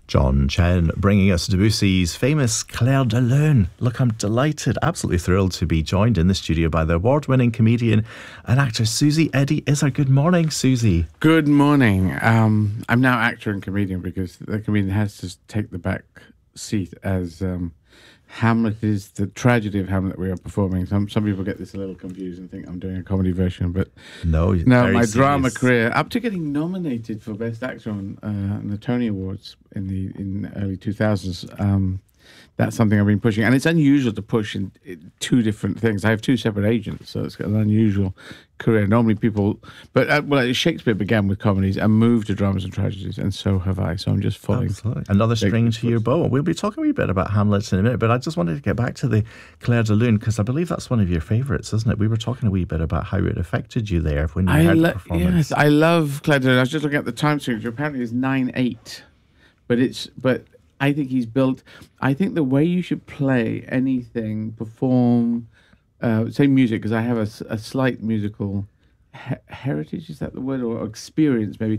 John Chen bringing us Debussy's famous Clair de Lune. Look, I'm delighted, absolutely thrilled to be joined in the studio by the award-winning comedian and actor Susie Eddy Izzard. Good morning, Susie. Good morning. I'm now actor and comedian because the comedian has to take the back seat as Hamlet is the tragedy of Hamlet we are performing. Some people get this a little confused and think I'm doing a comedy version, but no, my drama career, up to getting nominated for Best Actor on the Tony Awards in the early 2000s. That's something I've been pushing, and it's unusual to push in two different things. I have two separate agents, so it's an unusual career. Normally people, but Shakespeare began with comedies and moved to dramas and tragedies, and so have I. So I'm just following. Absolutely. Another string to your bow. We'll be talking a wee bit about Hamlet in a minute, but I just wanted to get back to the Clair de Lune, because I believe that's one of your favourites, isn't it? We were talking a wee bit about how it affected you there when you heard the performance. Yes, I love Clair de Lune. I was just looking at the time signature. Apparently it's 9/8, but I think he's built. I think the way you should play anything, perform, say music, because I have a slight musical heritage. Is that the word, or experience? Maybe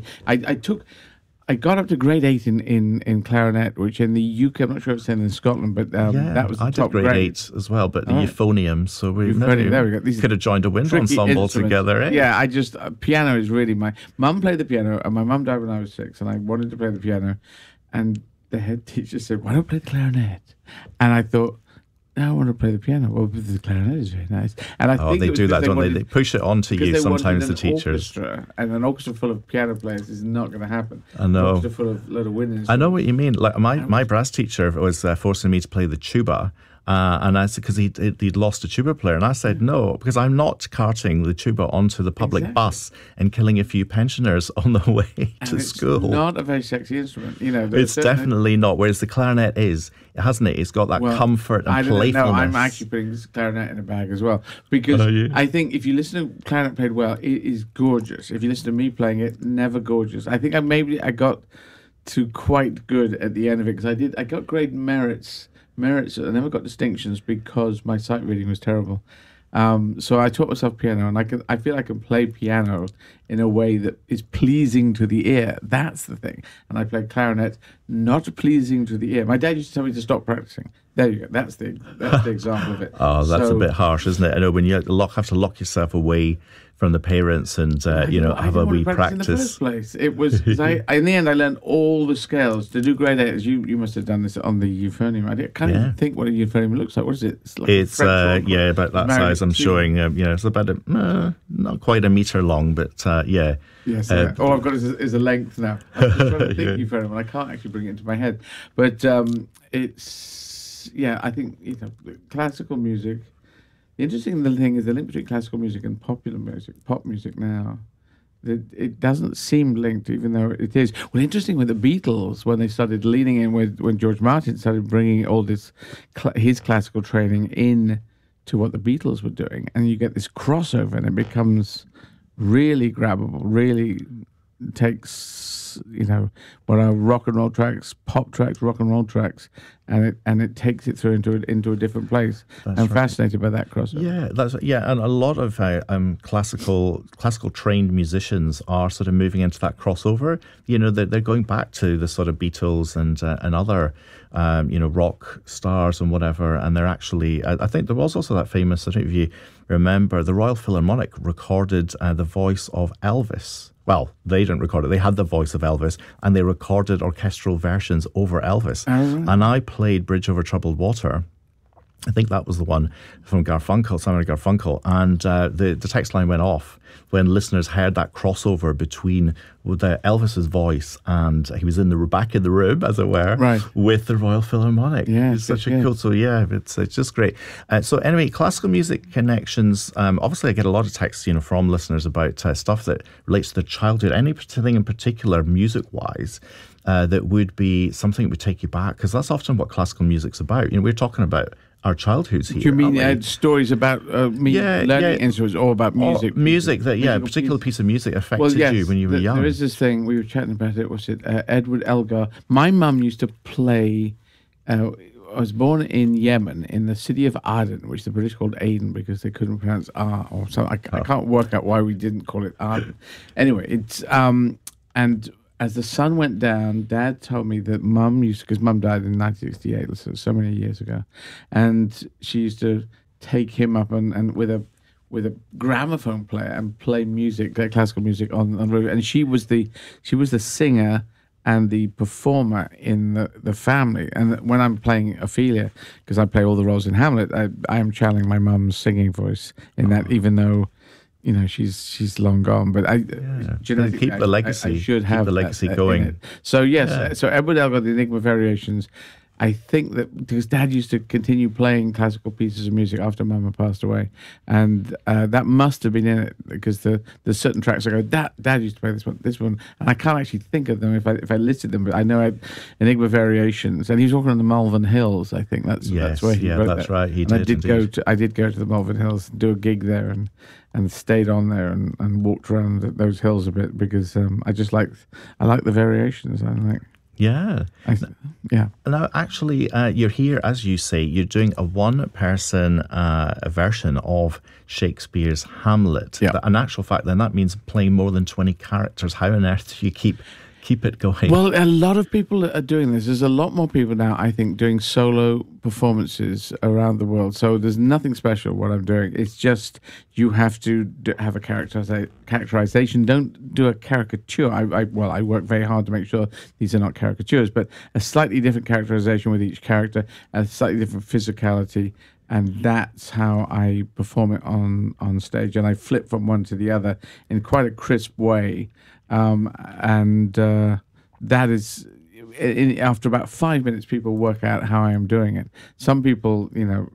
I got up to grade 8 in clarinet, which in the UK, I'm not sure if it's in Scotland, but that was the top grade 8 as well, but the euphonium. So there we go. Could have joined a wind ensemble together, eh? Yeah, piano is really my mum played the piano, and my mum died when I was 6, and I wanted to play the piano, and the head teacher said, "Why don't play the clarinet?" And I thought, "No, I want to play the piano." Well, the clarinet is very nice. And I think they do that, don't they? They push it onto you sometimes, the teachers. And an orchestra full of piano players is not going to happen. I know. An orchestra full of little winners. I know what you mean. Like my brass teacher was forcing me to play the tuba. And I said, because he'd lost a tuba player, and I said no, because I'm not carting the tuba onto the public bus and killing a few pensioners on the way to school. It's not a very sexy instrument, It's definitely not. Whereas the clarinet is, hasn't it? It's got that comfort and playfulness. No, I'm actually putting this clarinet in a bag as well, because I think if you listen to clarinet played well, it is gorgeous. If you listen to me playing it, never gorgeous. I think I got to quite good at the end of it, because I got grade merits. I never got distinctions because my sight reading was terrible. So I taught myself piano, and I feel I can play piano in a way that is pleasing to the ear. That's the thing. And I played clarinet, not pleasing to the ear. My dad used to tell me to stop practicing. There you go. That's the example of it. Oh, that's a bit harsh, isn't it? I know when you have to lock yourself away from the parents and have a wee practice. In the first place, it was in the end I learned all the scales to do grade 8. You must have done this on the euphonium. I can't even think what a euphonium looks like. What is it? It's about that size. I'm showing. It's about not quite a metre long, but yeah. Yes. All I've got is a length now. I'm just trying to think euphonium, and I can't actually bring it into my head. But it's I think classical music. The interesting thing is the link between classical music and popular music, pop music now, it doesn't seem linked, even though it is. Well, interesting with the Beatles, when they started leaning in, when George Martin started bringing all this, his classical training in to what the Beatles were doing, and you get this crossover, and it becomes really grabbable, really takes, what are rock and roll tracks, pop tracks, rock and roll tracks, and it takes it through into a different place. I'm fascinated by that crossover. And a lot of classical trained musicians are sort of moving into that crossover. They're going back to the sort of Beatles and other rock stars and whatever, and they're actually. I think there was also that famous. I don't know if you remember, the Royal Philharmonic recorded the voice of Elvis. Well, they didn't record it. They had the voice of Elvis, and they recorded orchestral versions over Elvis. And I played Bridge Over Troubled Water. I think that was the one from Garfunkel, Simon & Garfunkel. And the text line went off when listeners heard that crossover between Elvis's voice, and he was back in the room, as it were, with the Royal Philharmonic. Yeah, it's such a cool. So it's just great. So anyway, classical music connections. Obviously, I get a lot of texts, from listeners about stuff that relates to their childhood. Anything in particular, music-wise, that would be something that would take you back, because that's often what classical music's about. We're talking about our childhoods here. Do you mean stories about me learning instruments, or about music? Music that, a particular piece of music affected you when you were young. There is this thing, we were chatting about it, was it Edward Elgar? My mum used to play, I was born in Yemen, in the city of Aden, which the British called Aden because they couldn't pronounce R or something. I can't work out why we didn't call it Aden. Anyway, it's, and as the sun went down, Dad told me that Mum used, because Mum died in 1968, so many years ago, and she used to take him up and with a gramophone player and play music, classical music on the road. And she was the singer and the performer in the family. And when I'm playing Ophelia, because I play all the roles in Hamlet, I am channeling my mum's singing voice in that, even though, you know, she's long gone. But keep the legacy. I should have the legacy going. So yes, so Edward Elgar, the Enigma Variations. I think that because Dad used to continue playing classical pieces of music after Mama passed away, and that must have been in it, because there's certain tracks I go, Dad used to play this one, and I can't actually think of them if I listed them, but I know I had Enigma Variations, and he was walking on the Malvern Hills. I think that's where he wrote that. Right. He and did. I did go to the Malvern Hills, do a gig there, and stayed on there and walked around those hills a bit, because I like the variations. Yeah. Yeah. Now, actually, you're here, as you say, you're doing a one-person version of Shakespeare's Hamlet. Yeah. In actual fact, then that means playing more than 20 characters. How on earth do you keep it going? Well, a lot of people are doing this. There's a lot more people now, I think, doing solo performances around the world. So there's nothing special what I'm doing. It's just you have to have a characterization. Don't do a caricature. I work very hard to make sure these are not caricatures, but a slightly different characterization with each character, a slightly different physicality. And that's how I perform it on stage. And I flip from one to the other in quite a crisp way. That is, after about 5 minutes, people work out how I am doing it. Some people,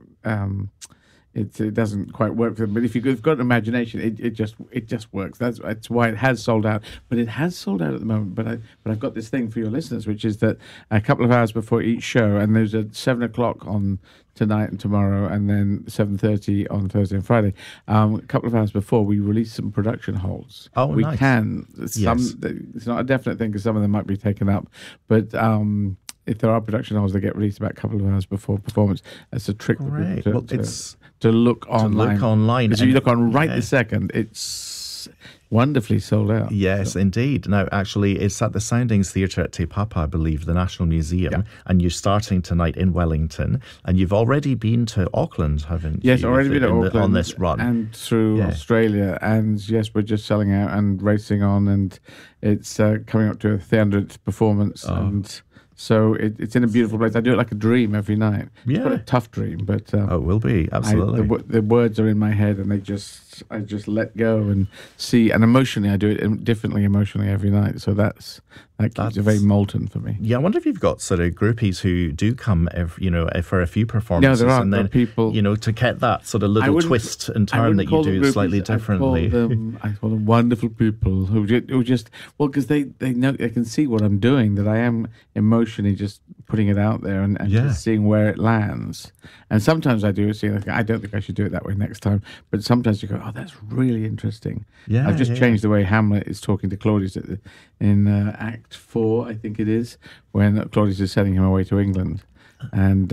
it doesn't quite work for them. But if you've got an imagination, it just works. That's why it has sold out. But it has sold out at the moment. But I've got this thing for your listeners, which is that a couple of hours before each show, and there's a 7 o'clock on tonight and tomorrow, and then 7:30 on Thursday and Friday. A couple of hours before, we release some production holds. Oh, we nice. can. Yes. It's not a definite thing, because some of them might be taken up, but if there are production holds, they get released about a couple of hours before performance. That's a trick Right. to look online. Because if you look on this second, it's wonderfully sold out. Yes, indeed. Now, actually, it's at the Soundings Theatre at Te Papa, I believe, the National Museum, and you're starting tonight in Wellington, and you've already been to Auckland, haven't you? Yes, already been to Auckland on this run. And through Australia, and yes, we're just selling out and racing on, and it's coming up to a 300th performance, and so it's in a beautiful place. I do it like a dream every night. Yeah. It's quite a tough dream, but it will be, absolutely. The words are in my head, and I just let go and see. And emotionally, I do it differently emotionally every night. So that keeps it very molten for me. Yeah, I wonder if you've got sort of groupies who do come, for a few performances. No, there are. And then, people, to get that sort of little twist and turn that you do groupies, slightly differently. I call them wonderful people who just because they know, they can see what I'm doing, that I am emotionally just putting it out there and just seeing where it lands. And sometimes I do it, seeing, I don't think I should do it that way next time. But sometimes you go, oh, that's really interesting. Yeah, I've just changed the way Hamlet is talking to Claudius in Act 4, I think it is, when Claudius is sending him away to England. And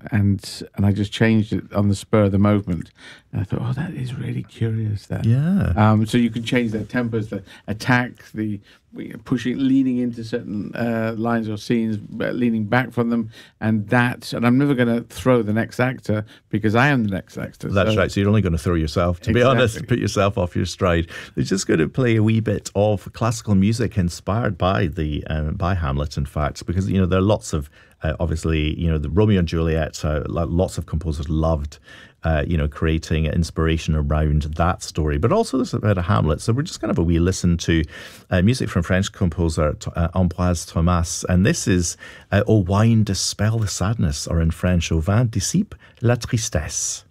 I just changed it on the spur of the moment. And I thought, oh, that is really curious. So you can change their tempers, the attack, the pushing, leaning into certain lines or scenes, leaning back from them, and I'm never going to throw the next actor, because I am the next actor. That's right. So you're only going to throw yourself, to be honest, put yourself off your stride. They're just going to play a wee bit of classical music inspired by by Hamlet, in fact, because there are lots of obviously the Romeo and Juliet. Lots of composers loved creating inspiration around that story, but also there's a bit of Hamlet. So we're just going to have a wee listen to music from French composer Ambroise Thomas, and this is "Au wine dispel the sadness," or in French, "Au vin dissipe la tristesse."